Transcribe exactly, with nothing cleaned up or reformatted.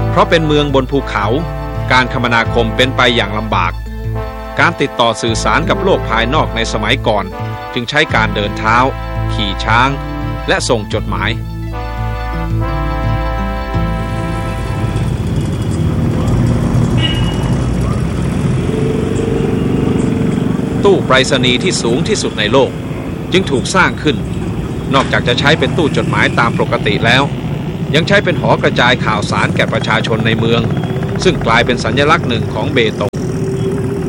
เพราะเป็นเมืองบนภูเขาการคมนาคมเป็นไปอย่างลำบากการติดต่อสื่อสารกับโลกภายนอกในสมัยก่อนจึงใช้การเดินเท้าขี่ช้างและส่งจดหมายตู้ไปรษณีย์ที่สูงที่สุดในโลกจึงถูกสร้างขึ้นนอกจากจะใช้เป็นตู้จดหมายตามปกติแล้วยังใช้เป็นหอกระจายข่าวสารแก่ประชาชนในเมืองซึ่งกลายเป็นสัญลักษณ์หนึ่งของเบต